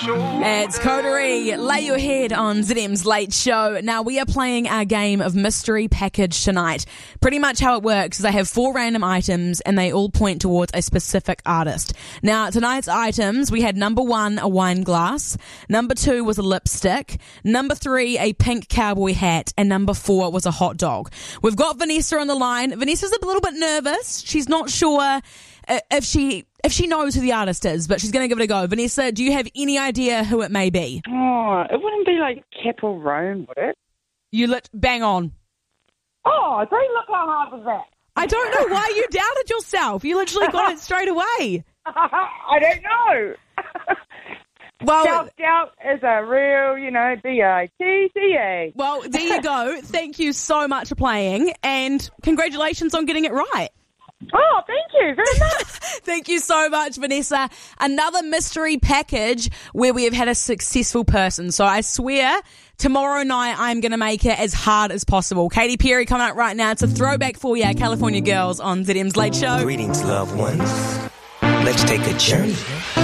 It's Coterie. Lay your head on ZM's Late Show. Now, we are playing our game of Mystery Package tonight. Pretty much how it works is I have 4 random items and they all point towards a specific artist. Now, tonight's items, we had number 1, a wine glass. Number 2 was a lipstick. Number 3, a pink cowboy hat. And number 4 was a hot dog. We've got Vanessa on the line. Vanessa's a little bit nervous. She's not sure if she knows who the artist is, but she's going to give it a go. Vanessa, do you have any idea who it may be? Oh, it wouldn't be like Capital Rome, would it? You bang on. Oh, don't look how hard was that. I don't know why you doubted yourself. You literally got it straight away. I don't know. Well, Self-doubt is a real, DITCA. Well, there you go. Thank you so much for playing, and congratulations on getting it right. Oh, thank you very much. Thank you so much, Vanessa. Another mystery package where we have had a successful person. So I swear, tomorrow night I'm going to make it as hard as possible. Katy Perry coming up right now. It's a throwback for you, California Girls on ZM's Late Show. Greetings, loved ones. Let's take a journey